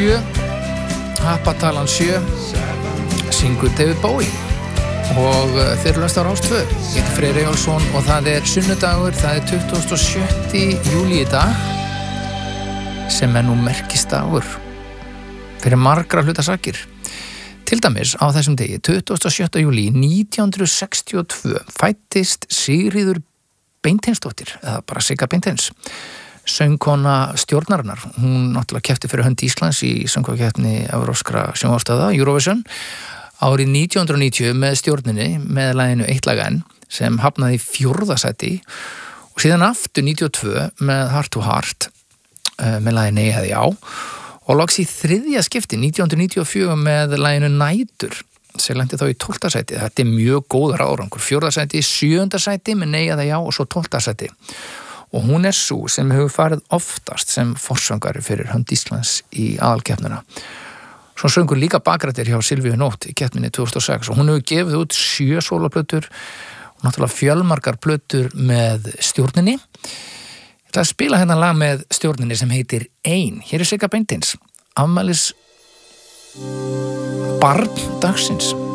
7, happatalan 7, syngur David Bowie og þeir eru hlusta á Rás 2. Ég heiti Freyr Eyjólfsson og það er sunnudagur, það er 27. júlí í dag sem nú merkisdagur fyrir margra hlutasakir. Til dæmis á þessum degi, 27. júlí 1962, fæddist Sigríður Beinteinsdóttir, eða bara Sigga Beinteins, söngkona stjórnarinnar. Hún náttúrulega keppti fyrir hönd Íslands í söngvakeppni evrópskra sjónvarpsstöðva, Eurovision, árið 1990 með stjórninni, með laginu Eitt lag enn, sem hafnaði í 4. sæti og síðan aftur 92 með Heart to Heart, með laginu Nei eða já, og loks í 3. skipti 1994 með laginu Nætur, sem lendi þá í 12. sæti. Þetta er mjög góður árangur. 4. sæti, 7. sæti með Nei eða já og svo 12. sæti. Og hún er sú sem hefur farið oftast sem forsöngari fyrir hönd Íslands í aðalkeppnina. Svo söngur líka bakrættir hjá Silvíu Nótt í keppninni 2006 og hún hefur gefið út 7 sólaplötur og náttúrulega fjölmargar plötur með stjórninni. Ég ætla að spila hérna lag með stjórninni sem heitir Ein. Hér er Sigga Beinteins, afmælis barn dagsins.